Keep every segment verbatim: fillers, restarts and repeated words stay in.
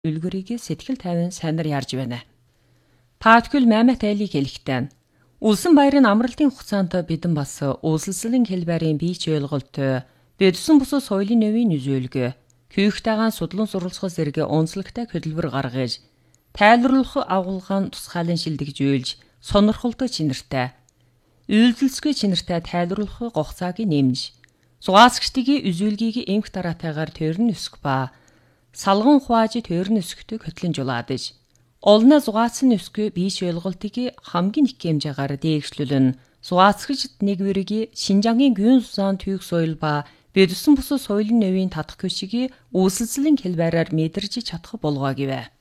үлгэрийг сэтгэл тайван сайнаар ярьж байна. Паткул Мамет айлыг хэлэхдээ Улсын баярын амралтын хугацаанд бидэн бас улсалслын хэлбэрийн бийч ойлголттой бэдсэн бус соёлын нөвийн үзүүлэг күйхтэйгаан судлан суралцах зэрэг онцлогтой хөдөлмөр гаргаж тайлбарлах агуулгаан тусгаалan шилдэгжүүлж сонирхолтой чинэртэй үйлдэлцгүй чинэртэй тайлбарлах гогцааг нэмж зугаасгчдын үзүүлгийг эмх дараатайгаар төрн өсөх ба салган хувааж төрн өсгөхтэй хөтлөнжулаадж олно зугаацсан өсгөө бийч ойлголтыг хамгийн их хэмжээгээр дээгшлүүлэн зугаасгчд нэгвэрийг Шинжангийн гүн зузаан түүх соёл ба бэдсэн бус соёлын нөвийн татах көшгийг үйлсэлцлийн хэлбэрээр мэдэрч чадах болгоо гэвэ.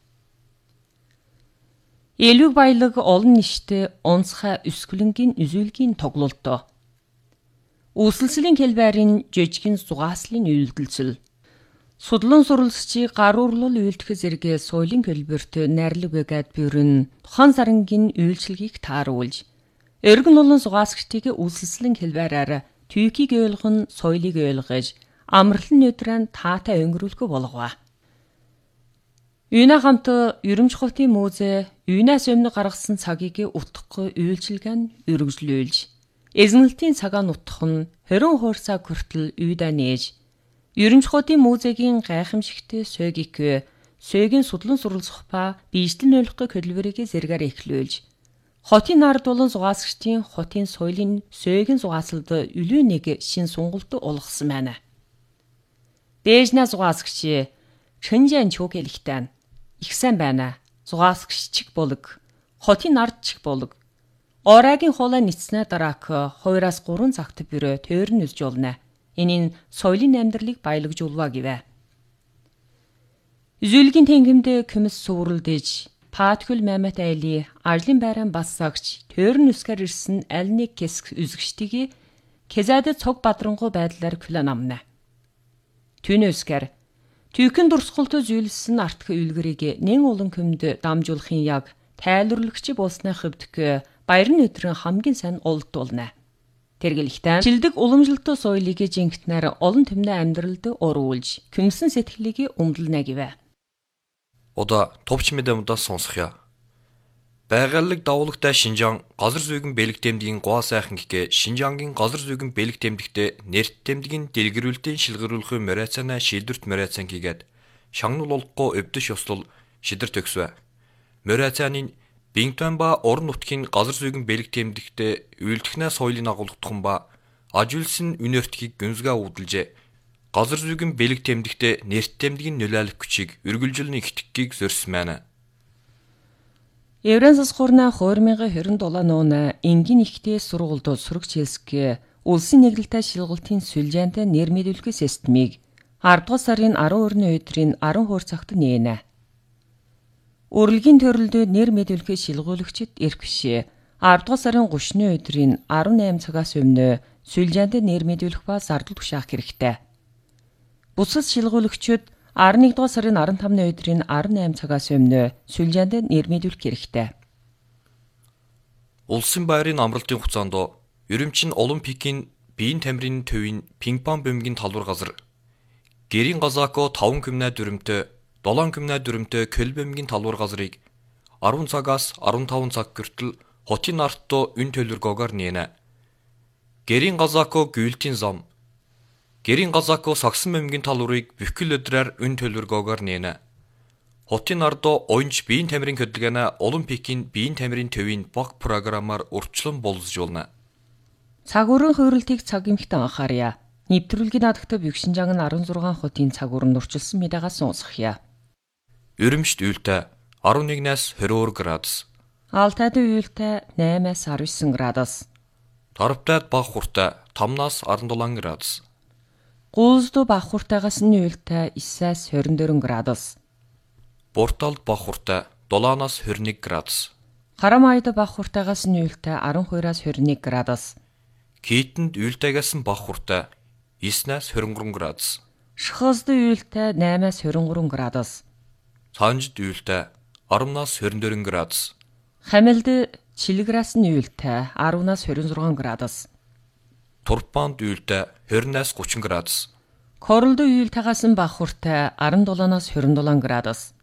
Элүүг баялаг олон ништэй онцгой өсгөлөнгийн үзүүлгийн тоглолтоо. Үйлсэлцлийн хэлбэрийн жижигэн зугааслын үйлдэлцэл. Судлан суралцчийг гаруурлал үйлдэх зэрэг соёлын хэлбэрт найрлаг байгаад бүрэн тухайн сарангийн үйлчлэгийг тааруулж эргэн олон зугаасгчдыг үйлсэлцлийн хэлбэрээр түүхийг ойлгон соёлыг ойлгож амралтын өдрөө таатай өнгөрүүлэх болгоо. Үйнэ хамт ерөмж хотын музей үйнээс өмнө гаргасан цагийг утгахгүй үйлчилгээ нь үргэлжлүүлж эзэнэлтийн цагаа нутгах нь хорин хуурцаа хүртэл үйдэ нээж ерөмж хотын музейгийн гайхамшигт сөөгик сөöгийн судлан суралцах ба биечлэн ойлгох хөдөлмөрийг зэргээр эхлүүлж хотын ард болон зугаасгчдын хотын соёлын сөöгийн зугаасалд үлүү нэг шин сонголт олгосон байна. Дээжнэ зугаасгч Чэнжэн чөгэлхтэн их сайн байна. Зугаасгччиг болог хотын ардчиг болог орайгийн хулаа нийцснэ дараак хоёроос гурван цагт бүрөө тойрон үзж болно. Энэ нь соёлын амьдралыг баялагжуулва гэвэ. Үзүүлгийн тэнгэмд көмөс сүрэлдэж Паткул Мамет айли арлын байран бассагч тойрон үсгэр ирсэн аль нэг хэсэг үзэгчдийг Кезад цог бадрангуй байдлаар күлэн амна. Түн үсгэр Түүхэн дурсгалт зүйлсэн артх үлгэрийг нэн олон көмд дамжуулахын яг тайлбарлагч болсны хөвдөх баярын өдрийн хамгийн сайн олд болно. Тэргэлхтэн шилдэг уламжлалт соёлыг жинхтнээр олон төмнө амьдралд оруулж күмсэн сэтгэлийг өмдөлнө гэвэ. Одоо товч мэдэмдээ сонсохъя. Байгальлаг давуулагтай Шинжаан газар зүйн бэлэг тэмдгийн гоо сайхан гэхээ Шинжаангийн газар зүйн бэлэг тэмдэгтээ нэрт тэмдгийн дэлгэрүүлтийн шилгэрүүлэх мөрөөцөнө шилдвэрт мөрөөцөн хийгээд шагнал олохгүй өвдөш ёслол шидэр төгсвэ. Мөрөөцөнийн Бинтон ба орон нутгийн газар зүйн бэлэг тэмдэгтээ үйлдэхнээ соёлын агуулгатхан ба ажуулсан үнэртгийг гүнзгээ үүдэлжээ. Газар зүйн бэлэг тэмдэгтээ нэрт тэмдгийн нөлөөлөх хүчийг үргэлжлэн ихтгэхийг зорьсон байна. Евренсас хурна хоёр мянган хорин долоо нууна энгийн ихтэй сургуульд сурагч хэлсгэ улсын нэглэлтэй шилгалтын сүлжээнтэй нэр мэдүүлэх системийг аравдугаар сарын арван өрний өдрийн арван хоёр цагт нээнэ. Урлагийн төрөлд нэр мэдүүлэх шилгуулагчид эрх бишээ аравдугаар сарын гуравны өдрийн арван найман цагаас өмнө сүлжээнтэй нэр мэдүүлэх ба зардал тушаах хэрэгтэй. Бусад шилгуулагчид арван нэгдүгээр сарын арван тавны өдрийн арван найман цагаас өмнө сүлжээнд нэр мэдүүлэх хэрэгтэй. Улсын баярын амралтын хугацаанд Ерөнхий Олимпикийн биеийн тамирын төвийн пинг-понг бөмбөгийн талбар газар Гэрийн Газако таван гимнэ дүрмтэй долоон гимнэ дүрмтэй көл бөмбөгийн талбар газрыг арван цагаас арван таван цаг хүртэл хотын артто үн төлөвлөгөөгөөр нээнэ. Гэрийн Газако гүйлтийн зам Гэрийн Газако сагсан бөмбөгийн талбарыг бүхэл өдрөөр үн төлөвлөгөөгөөр нээнэ. Хотын ардо оюунч биеийн тамирын хөдөлгөөнө Олимпикийн биеийн тамирын төвийн баг програмаар урьдчилан боловсруулна. Цаг өрөн хууралтыг цаг эмхтэн анхаарья. Нэвтрүүлгийн наадагт Бэкшинжаан нь арван зургаан хотын цаг өрөн нурчилсан мэдаагаас сонсохъя. Өрөмжт үйлдэ арван нэгнээс двадцать градус. Алтайд үйлдэ наймаас арван девять градус. Тарвтайд баг хуртай тамнаас арван долоон градус. Гуулзд баг хуртайгаас нь үйлдэ девять-ээс двадцать четыре градус. Бурталд баг хуртай долооноос двадцать один градус. Харамайд баг хуртайгаас нь үйлдэ арван двоёроос двадцать один градус. Китэнд үйлдэгээс нь баг хуртай девять-ээс двадцать три градус. Шхозд үйлдэ наймаас двадцать три градус. Санжид үйлдэ арванаас двадцать четыре градус. Хамилд чилграас нь үйлдэ арванаас двадцать шесть градус. Турпанд үйлдэ двадцать-аас тридцать градус. Королд үйлдэгээс нь баг хуртай арван долооноос двадцать семь градус.